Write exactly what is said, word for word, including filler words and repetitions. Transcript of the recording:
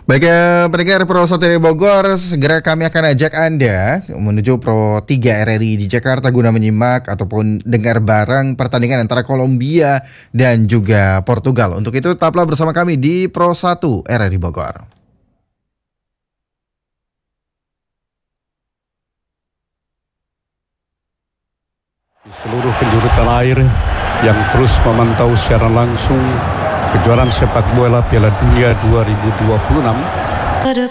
Baik ya, pendengar Pro satu dari Bogor, segera kami akan ajak Anda menuju Pro tiga R R I di Jakarta guna menyimak ataupun dengar bareng pertandingan antara Kolombia dan juga Portugal. Untuk itu tetaplah bersama kami di Pro satu R R I Bogor. Di seluruh penjuru tanah air yang terus memantau secara langsung kejuaraan sepak bola Piala Dunia dua ribu dua puluh enam